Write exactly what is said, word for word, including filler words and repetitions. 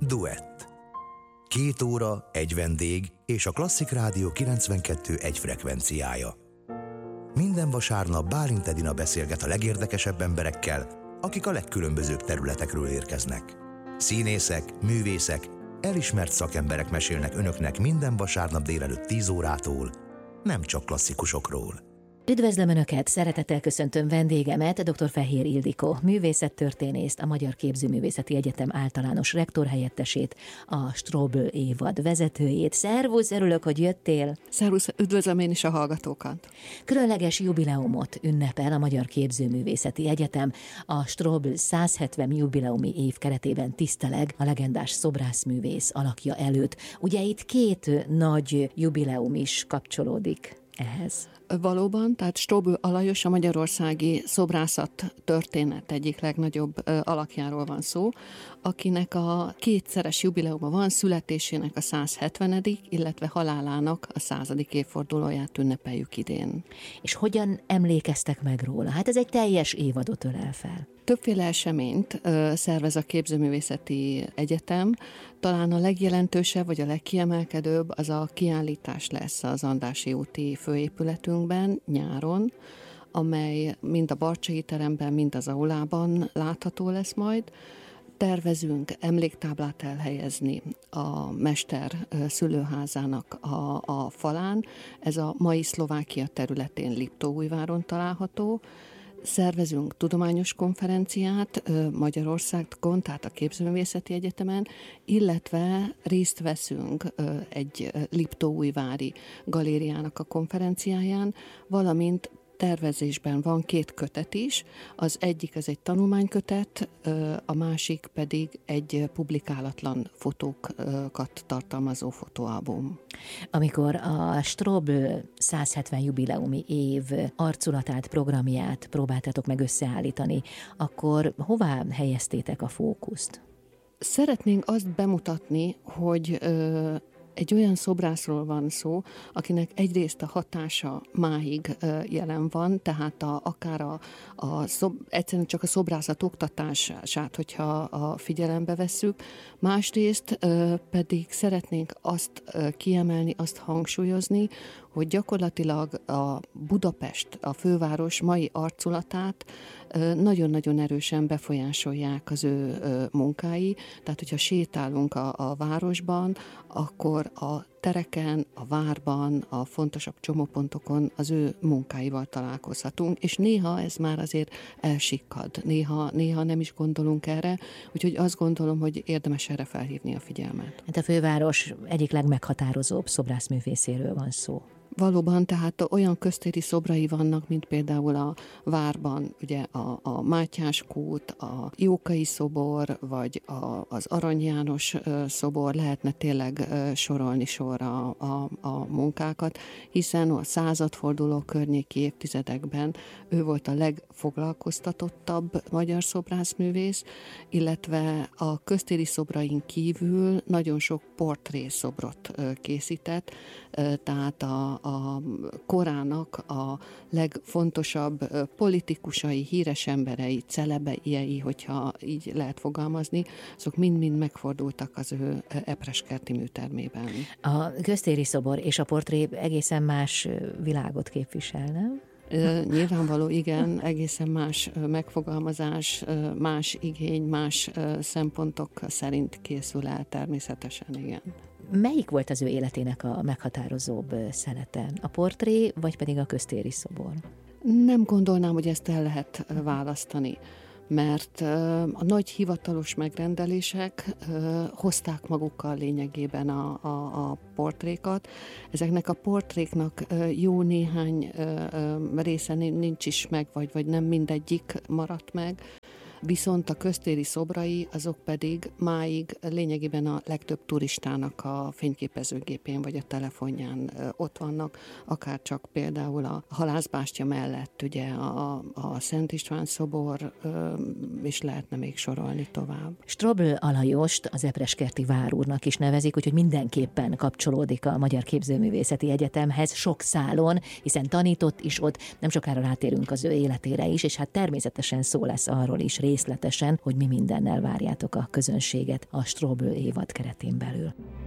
Duett. Két óra, egy vendég és a Klasszik Rádió kilencvenkettő egy frekvenciája. Minden vasárnap Bálint Edina beszélget a legérdekesebb emberekkel, akik a legkülönbözőbb területekről érkeznek. Színészek, művészek, elismert szakemberek mesélnek önöknek minden vasárnap délelőtt tíz órától, nem csak klasszikusokról. Üdvözlöm Önöket, szeretettel köszöntöm vendégemet, dr. Fehér Ildikó, művészettörténészt, a Magyar Képzőművészeti Egyetem általános rektorhelyettesét, a Strobl évad vezetőjét. Szervusz, örülök, hogy jöttél. Szervusz, üdvözlöm én is a hallgatókat. Különleges jubileumot ünnepel a Magyar Képzőművészeti Egyetem. A Strobl száz hetven jubileumi év keretében tiszteleg a legendás szobrászművész alakja előtt. Ugye itt két nagy jubileum is kapcsolódik ehhez. Valóban, tehát Strobl Alajos a magyarországi szobrászat történet egyik legnagyobb alakjáról van szó, akinek a kétszeres jubileuma van, születésének a száz hetvenedik, illetve halálának a századik évfordulóját ünnepeljük idén. És hogyan emlékeztek meg róla? Hát ez egy teljes évadot ölel fel. Többféle eseményt ö, szervez a Képzőművészeti Egyetem. Talán a legjelentősebb, vagy a legkiemelkedőbb az a kiállítás lesz az Andrássy úti főépületünkben nyáron, amely mind a Barcsay teremben, mind az aulában látható lesz majd. Tervezünk emléktáblát elhelyezni a mester szülőházának a, a falán. Ez a mai Szlovákia területén Liptóújváron található. Szervezünk tudományos konferenciát Magyarországon, tehát a Képzőművészeti Egyetemen, illetve részt veszünk egy Liptóújvári galériának a konferenciáján, valamint tervezésben van két kötet is, az egyik az egy tanulmánykötet, a másik pedig egy publikálatlan fotókat tartalmazó fotóalbum. Amikor a Strobl száz hetven jubileumi év arculatát, programját próbáltatok meg összeállítani, akkor hová helyeztétek a fókuszt? Szeretnénk azt bemutatni, hogy egy olyan szobrászról van szó, akinek egyrészt a hatása máig jelen van, tehát a, akár a, a szob, egyszerűen csak a szobrászat oktatását, hogyha a figyelembe vesszük, másrészt pedig szeretnénk azt kiemelni, azt hangsúlyozni, hogy gyakorlatilag a Budapest, a főváros mai arculatát nagyon-nagyon erősen befolyásolják az ő munkái. Tehát, hogyha sétálunk a, a városban, akkor a tereken, a várban, a fontosabb csomópontokon az ő munkáival találkozhatunk, és néha ez már azért elsikkad, néha, néha nem is gondolunk erre, úgyhogy azt gondolom, hogy érdemes erre felhívni a figyelmet. Hát a főváros egyik legmeghatározóbb szobrászművészéről van szó. Valóban, tehát olyan köztéri szobrai vannak, mint például a várban, ugye a, a Mátyás kút, a Jókai szobor, vagy a, az Arany János szobor, lehetne tényleg sorolni sorra a, a, a munkákat, hiszen a századforduló környéki évtizedekben ő volt a legfoglalkoztatottabb magyar szobrászművész, illetve a köztéri szobrain kívül nagyon sok portrészobrot készített, tehát a a korának a legfontosabb politikusai, híres emberei, celebei, hogyha így lehet fogalmazni, azok mind-mind megfordultak az ő Epreskerti műtermében. A köztéri szobor és a portré egészen más világot képvisel, nem? Nyilvánvaló, igen, egészen más megfogalmazás, más igény, más szempontok szerint készül el természetesen, igen. Melyik volt az ő életének a meghatározóbb szelete? A portré, vagy pedig a köztéri szobor? Nem gondolnám, hogy ezt el lehet választani, mert a nagy hivatalos megrendelések hozták magukkal lényegében a, a, a portrékat. Ezeknek a portréknak jó néhány része nincs is meg, vagy, vagy nem mindegyik maradt meg. Viszont a köztéri szobrai, azok pedig máig lényegében a legtöbb turistának a fényképezőgépén vagy a telefonján ott vannak, akár csak például a Halászbástya mellett, ugye a, a Szent István szobor, és lehetne még sorolni tovább. Strobl Alajost az epreskerti várúrnak is nevezik, úgyhogy mindenképpen kapcsolódik a Magyar Képzőművészeti Egyetemhez sok szálon, hiszen tanított is ott, nem sokára rátérünk az ő életére is, és hát természetesen szó lesz arról is, részletesen, hogy mi mindennel várjátok a közönséget a Strobl évad keretén belül.